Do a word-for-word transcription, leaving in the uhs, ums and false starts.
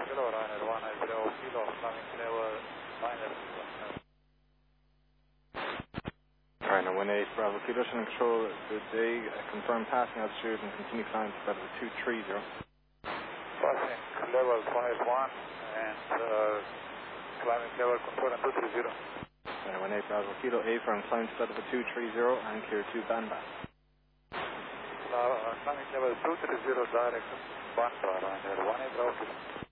Kilo, Ryanair one nine zero Kilo, climbing level nine zero. Ryanair one eight Bravo Kilo, Shannon Control, good day. Uh, confirm passing altitude and continue climbing to level two three zero. Passing level one eight one and uh, climbing level confirm two three zero. Ryanair one eight Bravo Kilo, A firm, climb to level two three zero and clear to Bandba. Uh, climbing level two three zero direct Bandba, Ryanair one eight Bravo Kilo.